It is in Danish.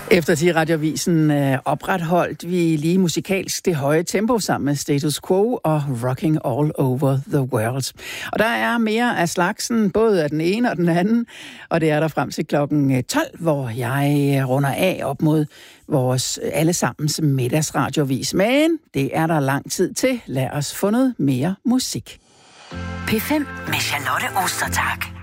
Efter til Radioavisen opretholdt vi lige musikalsk det høje tempo sammen med Status Quo og Rocking All Over the World. Og der er mere af slagsen, både af den ene og den anden, og det er der frem til klokken 12, hvor jeg runder af op mod vores allesammens middagsradioavis. Men det er der lang tid til. Lad os få noget mere musik. P5 med Charlotte Ostertag.